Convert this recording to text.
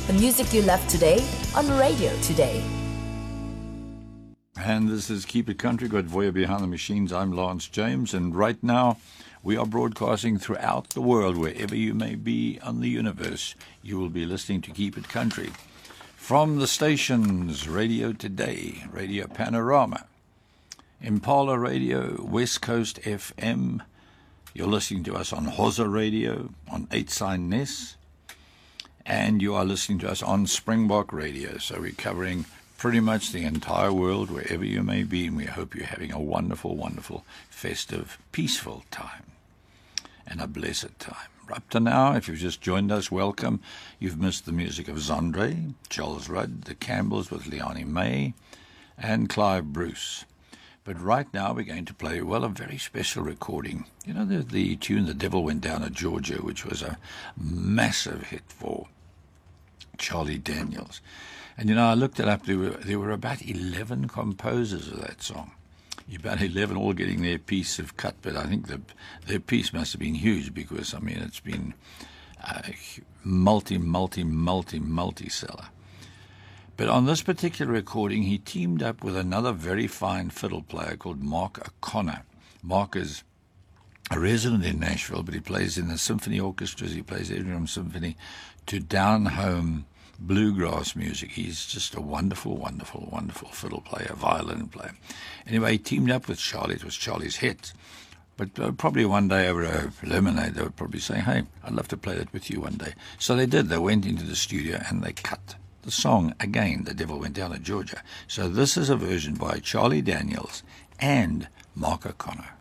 The music you love today on Radio Today. And this is Keep It Country, got Voya Behind the Machines. I'm Lance James, and right now we are broadcasting throughout the world. Wherever you may be on the universe, you will be listening to Keep It Country. From the stations, Radio Today, Radio Panorama, Impala Radio, West Coast FM. You're listening to us on Hosa Radio, on 8 Sign Ness, and you are listening to us on Springbok Radio. So we're covering pretty much the entire world, wherever you may be, and we hope you're having a wonderful, wonderful, festive, peaceful time and a blessed time. Up to now, if you've just joined us, welcome. You've missed the music of Zondre, Charles Rudd, the Campbells with Leonie May, and Clive Bruce. But right now we're going to play, well, a very special recording. You know, the tune The Devil Went Down to Georgia, which was a massive hit for Charlie Daniels. And, you know, I looked it up. There were about 11 composers of that song. About 11 all getting their piece of cut, but I think their piece must have been huge because, I mean, it's been a multi-seller. But on this particular recording, he teamed up with another very fine fiddle player called Mark O'Connor. Mark is a resident in Nashville, but he plays in the symphony orchestras. He plays Edinburgh Symphony to down-home bluegrass music. He's just a wonderful, wonderful, wonderful fiddle player, violin player. Anyway, he teamed up with Charlie. It was Charlie's hit. But probably one day over a lemonade, they would probably say, hey, I'd love to play that with you one day. So they did. They went into the studio and they cut the song again, The Devil Went Down to Georgia. So this is a version by Charlie Daniels and Mark O'Connor.